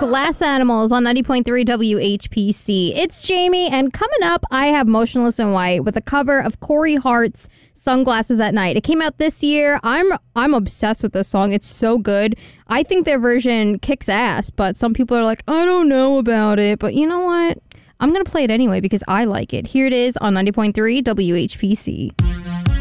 Glass Animals on 90.3 WHPC. It's Jamie, and coming up, I have Motionless in White with a cover of Corey Hart's Sunglasses at Night. It came out this year. I'm obsessed with this song. It's so good. I think their version kicks ass, but some people are like, I don't know about it. But you know what? I'm going to play it anyway because I like it. Here it is on 90.3 WHPC.